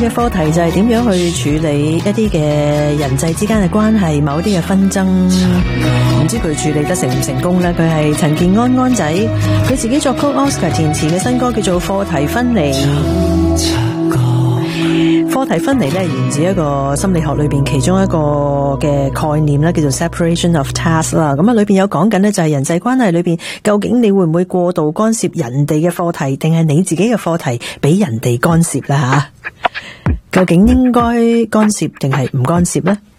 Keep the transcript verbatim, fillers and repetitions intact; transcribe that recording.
嘅課題就係點樣去處理一啲嘅人際之間嘅關係，某啲嘅紛爭，唔知佢處理得成唔成功呢？佢係陳健安安仔，佢自己作曲 Oscar 填詞嘅新歌叫做課題分離。課題分離咧，源自一個心理學裏邊其中一個嘅概念咧，叫做 separation of task 啦。咁啊，裏邊有講緊咧，就係人際關係裏邊，究竟你會唔會過度干涉人哋嘅課題，定係你自己嘅課題俾人哋干涉啦？吓，究竟應該干涉定係唔干涉呢？